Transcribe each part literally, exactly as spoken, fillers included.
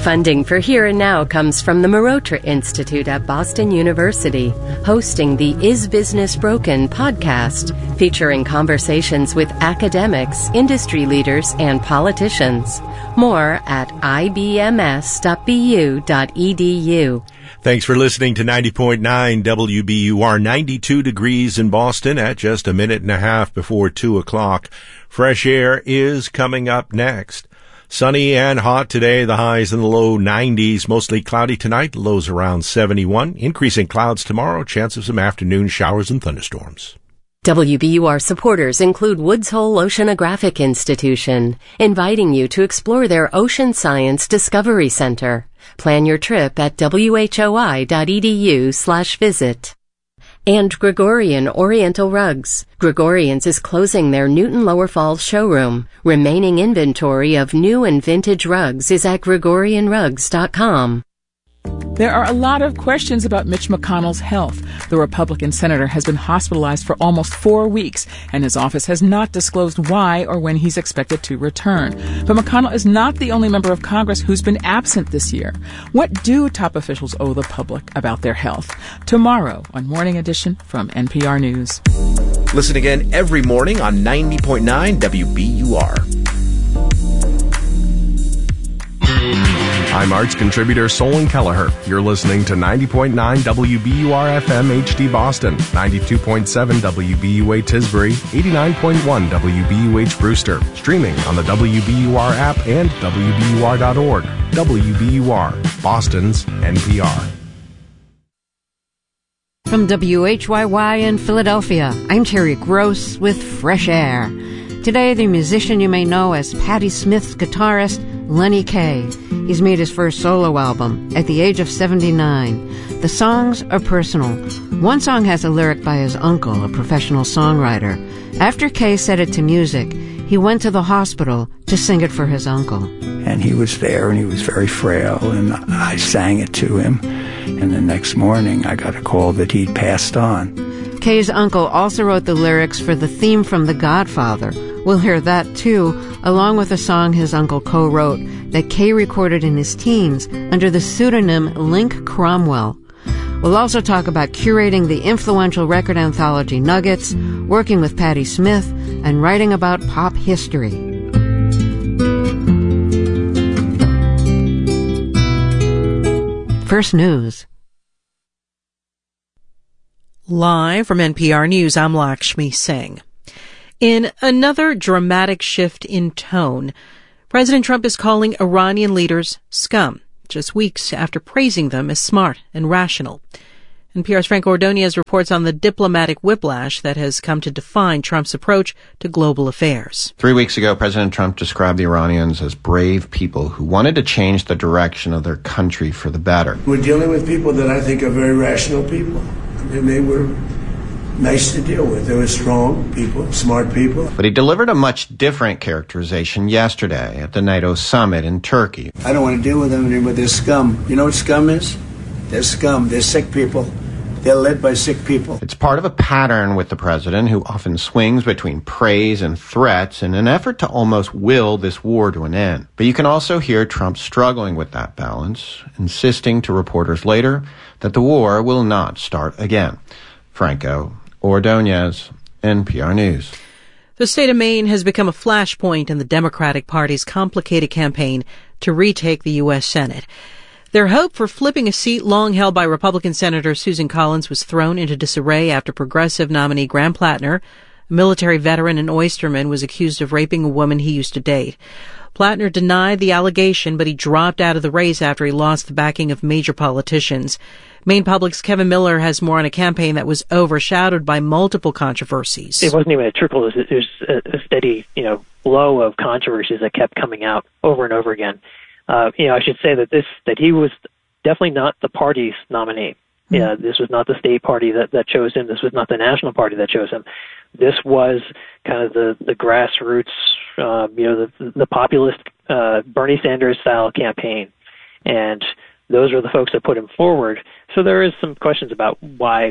Funding for Here and Now comes from the Marotra Institute at Boston University, hosting the Is Business Broken podcast, featuring conversations with academics, industry leaders, and politicians. More at I B M S dot B U dot E D U. Thanks for listening to ninety point nine W B U R, ninety-two degrees in Boston at just a minute and a half before two o'clock. Fresh air is coming up next. Sunny and hot today, the highs in the low nineties, mostly cloudy tonight, lows around seventy-one. Increasing clouds tomorrow, chance of some afternoon showers and thunderstorms. W B U R supporters include Woods Hole Oceanographic Institution, inviting you to explore their Ocean Science Discovery Center. Plan your trip at W H O I dot E D U slash visit. And Gregorian Oriental Rugs. Gregorian's is closing their Newton Lower Falls showroom. Remaining inventory of new and vintage rugs is at Gregorian Rugs dot com. There are a lot of questions about Mitch McConnell's health. The Republican senator has been hospitalized for almost four weeks, and his office has not disclosed why or when he's expected to return. But McConnell is not the only member of Congress who's been absent this year. What do top officials owe the public about their health? Tomorrow on Morning Edition from N P R News. Listen again every morning on ninety point nine W B U R. I'm arts contributor Solon Kelleher. You're listening to ninety point nine W B U R F M H D Boston, ninety-two point seven W B U A Tisbury, eighty-nine point one W B U H Brewster. Streaming on the W B U R app and W B U R dot org. W B U R, Boston's N P R. From W H Y Y in Philadelphia, I'm Terry Gross with Fresh Air. Today, the musician you may know as Patti Smith's guitarist, Lenny Kaye. He's made his first solo album at the age of seventy-nine. The songs are personal. One song has a lyric by his uncle, a professional songwriter. After Kaye set it to music, he went to the hospital to sing it for his uncle. And he was there, and he was very frail, and I sang it to him. And the next morning, I got a call that he'd passed on. Kaye's uncle also wrote the lyrics for the theme from The Godfather. We'll hear that, too, along with a song his uncle co-wrote that Kaye recorded in his teens under the pseudonym Link Cromwell. We'll also talk about curating the influential record anthology Nuggets, working with Patti Smith, and writing about pop history. First News. Live from N P R News, I'm Lakshmi Singh. In another dramatic shift in tone, President Trump is calling Iranian leaders scum, just weeks after praising them as smart and rational. N P R's Frank Ordonez reports on the diplomatic whiplash that has come to define Trump's approach to global affairs. Three weeks ago, President Trump described the Iranians as brave people who wanted to change the direction of their country for the better. We're dealing with people that I think are very rational people. I mean, they were nice to deal with. They were strong people, smart people. But he delivered a much different characterization yesterday at the NATO summit in Turkey. I don't want to deal with them anymore. They're scum. You know what scum is? They're scum. They're sick people. They're led by sick people. It's part of a pattern with the president, who often swings between praise and threats in an effort to almost will this war to an end. But you can also hear Trump struggling with that balance, insisting to reporters later that the war will not start again. Franco Ordonez, N P R News. The state of Maine has become a flashpoint in the Democratic Party's complicated campaign to retake the U S Senate. Their hope for flipping a seat long held by Republican Senator Susan Collins was thrown into disarray after progressive nominee Graham Plattner, a military veteran and oysterman, was accused of raping a woman he used to date. Plattner denied the allegation, but he dropped out of the race after he lost the backing of major politicians. Maine Public's Kevin Miller has more on a campaign that was overshadowed by multiple controversies. It wasn't even a trickle. It was, it was a, a steady, you know, flow of controversies that kept coming out over and over again. Uh, you know, I should say that this, that he was definitely not the party's nominee. Mm-hmm. Yeah, this was not the state party that, that chose him. This was not the national party that chose him. This was kind of the, the grassroots, uh, you know, the, the populist, uh, Bernie Sanders style campaign. And those are the folks that put him forward. So there is some questions about why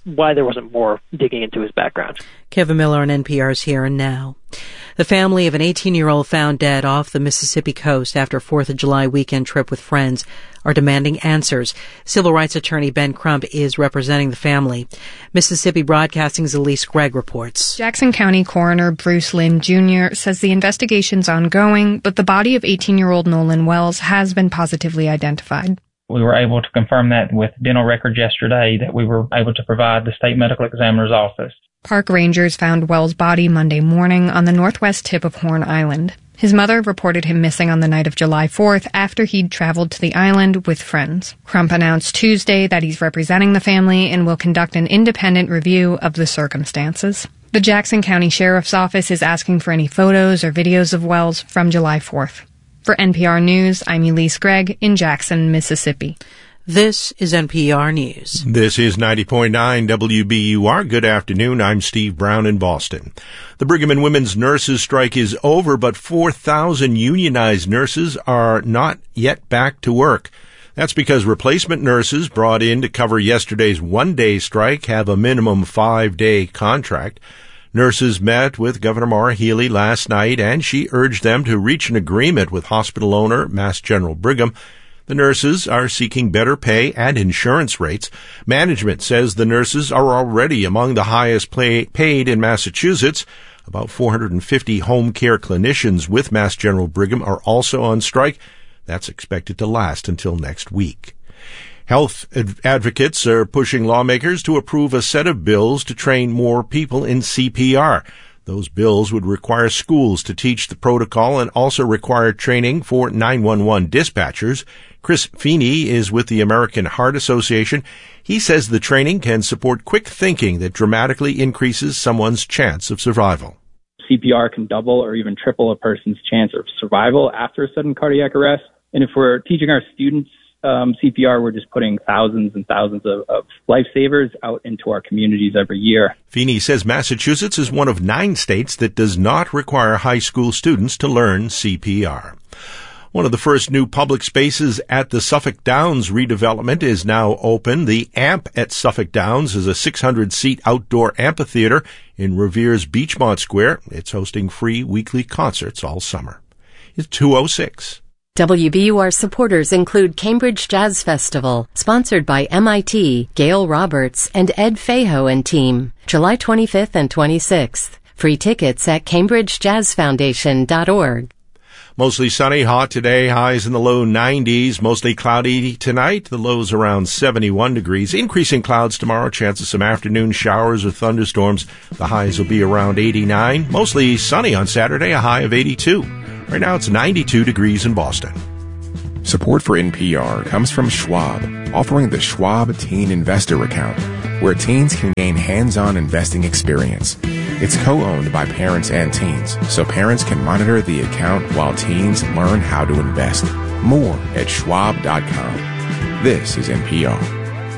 why there wasn't more digging into his background. Kevin Miller on N P R's Here and Now. The family of an eighteen-year-old found dead off the Mississippi coast after a fourth of July weekend trip with friends are demanding answers. Civil rights attorney Ben Crump is representing the family. Mississippi Broadcasting's Elise Gregg reports. Jackson County Coroner Bruce Lynn Junior says the investigation's ongoing, but the body of eighteen-year-old Nolan Wells has been positively identified. We were able to confirm that with dental records yesterday that we were able to provide the state medical examiner's office. Park rangers found Wells' body Monday morning on the northwest tip of Horn Island. His mother reported him missing on the night of July fourth after he'd traveled to the island with friends. Crump announced Tuesday that he's representing the family and will conduct an independent review of the circumstances. The Jackson County Sheriff's Office is asking for any photos or videos of Wells from July fourth. For N P R News, I'm Elise Gregg in Jackson, Mississippi. This is N P R News. This is ninety point nine W B U R. Good afternoon. I'm Steve Brown in Boston. The Brigham and Women's nurses strike is over, but four thousand unionized nurses are not yet back to work. That's because replacement nurses brought in to cover yesterday's one-day strike have a minimum five-day contract. Nurses met with Governor Maura Healey last night, and she urged them to reach an agreement with hospital owner Mass General Brigham. The nurses are seeking better pay and insurance rates. Management says the nurses are already among the highest pay paid in Massachusetts. About four hundred fifty home care clinicians with Mass General Brigham are also on strike. That's expected to last until next week. Health advocates are pushing lawmakers to approve a set of bills to train more people in C P R. Those bills would require schools to teach the protocol and also require training for nine one one dispatchers. Chris Feeney is with the American Heart Association. He says the training can support quick thinking that dramatically increases someone's chance of survival. C P R can double or even triple a person's chance of survival after a sudden cardiac arrest. And if we're teaching our students um, C P R, we're just putting thousands and thousands of, of lifesavers out into our communities every year. Feeney says Massachusetts is one of nine states that does not require high school students to learn C P R. One of the first new public spaces at the Suffolk Downs redevelopment is now open. The AMP at Suffolk Downs is a six hundred seat outdoor amphitheater in Revere's Beachmont Square. It's hosting free weekly concerts all summer. It's two oh six. W B U R supporters include Cambridge Jazz Festival, sponsored by M I T, Gail Roberts, and Ed Fejo and team, July twenty-fifth and twenty-sixth. Free tickets at cambridge jazz foundation dot org. Mostly sunny, hot today, highs in the low nineties, mostly cloudy tonight, the lows around seventy-one degrees. Increasing clouds tomorrow, chance of some afternoon showers or thunderstorms. The highs will be around eighty-nine. Mostly sunny on Saturday, a high of eighty-two. Right now it's ninety-two degrees in Boston. Support for N P R comes from Schwab, offering the Schwab Teen Investor Account, where teens can gain hands-on investing experience. It's co-owned by parents and teens, so parents can monitor the account while teens learn how to invest. More at schwab dot com. This is N P R.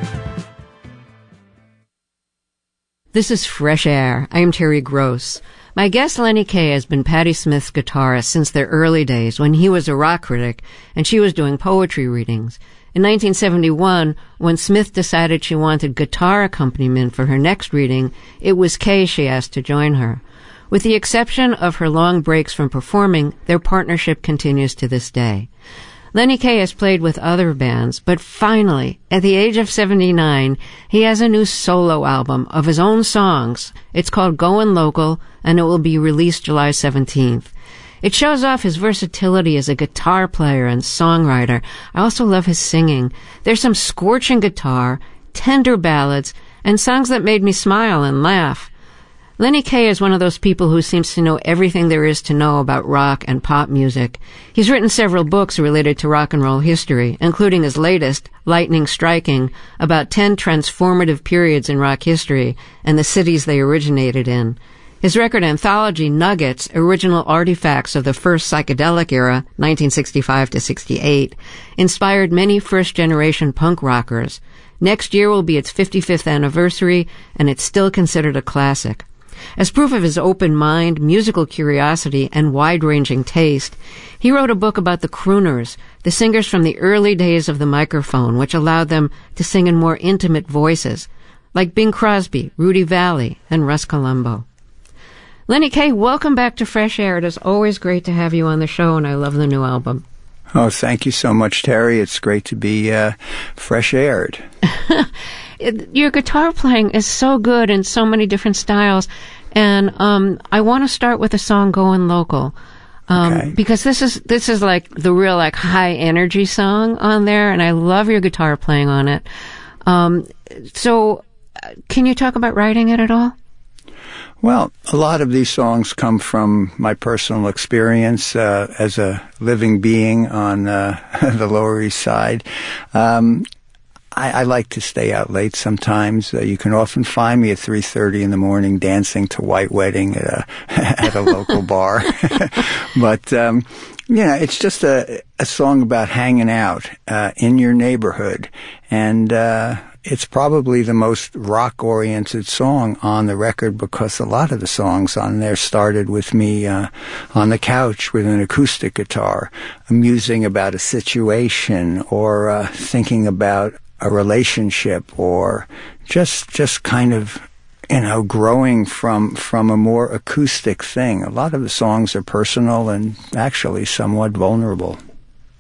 This is Fresh Air. I am Terry Gross. My guest Lenny Kaye has been Patti Smith's guitarist since their early days when he was a rock critic and she was doing poetry readings. In nineteen seventy-one, when Smith decided she wanted guitar accompaniment for her next reading, it was Kaye she asked to join her. With the exception of her long breaks from performing, their partnership continues to this day. Lenny Kaye has played with other bands, but finally, at the age of seventy-nine, he has a new solo album of his own songs. It's called Goin' Local, and it will be released July seventeenth. It shows off his versatility as a guitar player and songwriter. I also love his singing. There's some scorching guitar, tender ballads, and songs that made me smile and laugh. Lenny Kaye is one of those people who seems to know everything there is to know about rock and pop music. He's written several books related to rock and roll history, including his latest, Lightning Striking, about ten transformative periods in rock history and the cities they originated in. His record anthology, Nuggets, Original Artifacts of the First Psychedelic Era, nineteen sixty-five to sixty-eight, inspired many first-generation punk rockers. Next year will be its fifty-fifth anniversary, and it's still considered a classic. As proof of his open mind, musical curiosity, and wide-ranging taste, he wrote a book about the crooners, the singers from the early days of the microphone, which allowed them to sing in more intimate voices. like Bing Crosby, Rudy Valley, and Russ Columbo. Lenny Kaye, welcome back to Fresh Air. It is always great to have you on the show, and I love the new album. Oh, thank you so much, Terry. It's great to be uh, fresh-aired. Your guitar playing is so good in so many different styles, and um, I want to start with the song "Going Local," um, okay. because this is this is like the real like high energy song on there, and I love your guitar playing on it. Um, so, can you talk about writing it at all? Well, a lot of these songs come from my personal experience uh, as a living being on uh, the Lower East Side. Um, I, I like to stay out late sometimes. Uh, you can often find me at three thirty in the morning dancing to White Wedding at a, at a local bar. But, um, you know, it's just a, a song about hanging out uh, in your neighborhood. And uh it's probably the most rock-oriented song on the record because a lot of the songs on there started with me uh, on the couch with an acoustic guitar, musing about a situation or uh, thinking about a relationship or just just kind of, you know, growing from from a more acoustic thing. A lot of the songs are personal and actually somewhat vulnerable.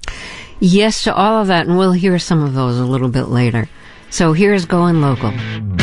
Yes to all of that, and we'll hear some of those a little bit later. So here's Going Local.